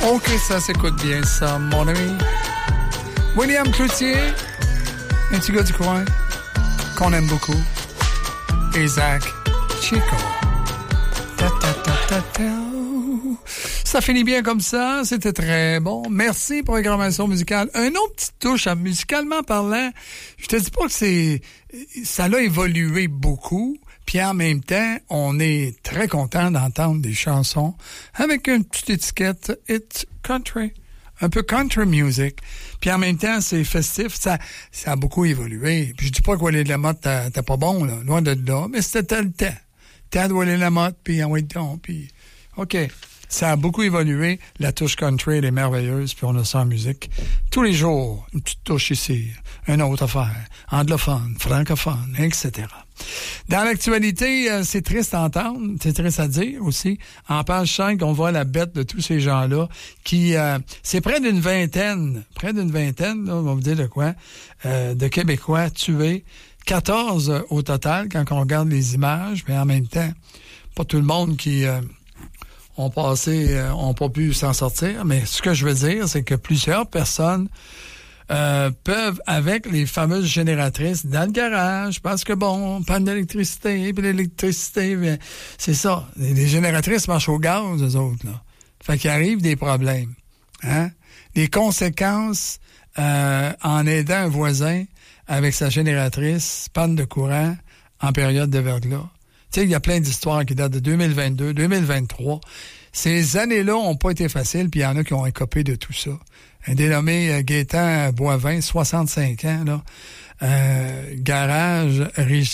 Ok, ça s'écoute bien, ça, mon ami. William Cloutier, un petit gars du coin qu'on aime beaucoup. Isaac Chico. Ta, ta, ta, ta, ta. Ça finit bien comme ça, c'était très bon. Merci, programmation musicale. Un autre petite touche, musicalement parlant, je te dis pas que ça a évolué beaucoup, puis en même temps, on est très content d'entendre des chansons avec une petite étiquette « It's country ». Un peu country music. Puis en même temps, c'est festif. Ça a beaucoup évolué. Puis je dis pas que Wallet Lamotte t'es pas bon, là, loin de là, mais c'était le temps. Temps de Wallet Lamotte, puis en waiton, puis OK. Ça a beaucoup évolué. La touche country, elle est merveilleuse, puis on a ça en musique. Tous les jours, une petite touche ici, une autre affaire, anglophone, francophone, etc. Dans l'actualité, c'est triste à entendre, c'est triste à dire aussi. En page 5, on voit la bête de tous ces gens-là qui... c'est près d'une vingtaine, là, on va vous dire de quoi, de Québécois tués. 14 au total, quand on regarde les images, mais en même temps, pas tout le monde qui... ont pas pu s'en sortir, mais ce que je veux dire, c'est que plusieurs personnes peuvent, avec les fameuses génératrices dans le garage, parce que bon, panne d'électricité, puis l'électricité, bien, c'est ça. Les génératrices marchent au gaz, eux autres, là. Fait qu'il arrive des problèmes. Hein? Les conséquences en aidant un voisin avec sa génératrice, panne de courant en période de verglas. Tu sais, il y a plein d'histoires qui datent de 2022, 2023. Ces années-là n'ont pas été faciles, puis il y en a qui ont écopé de tout ça. Un dénommé Gaétan Boivin, 65 ans, là, garage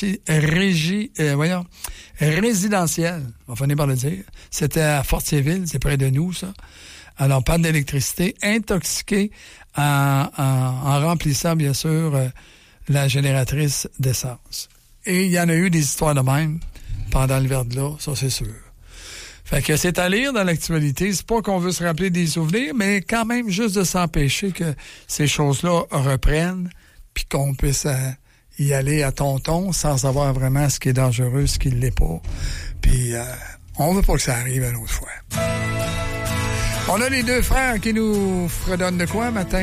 résidentiel, on va finir par le dire. C'était à Fortierville, c'est près de nous, ça. Alors, panne d'électricité, intoxiqué en remplissant, bien sûr, la génératrice d'essence. Et il y en a eu des histoires de même pendant le verglas, ça c'est sûr. Fait que c'est à lire dans l'actualité. C'est pas qu'on veut se rappeler des souvenirs, mais quand même juste de s'empêcher que ces choses-là reprennent, puis qu'on puisse y aller à tonton sans savoir vraiment ce qui est dangereux, ce qui ne l'est pas. Puis on veut pas que ça arrive une autre fois. On a les deux frères qui nous fredonnent de quoi matin?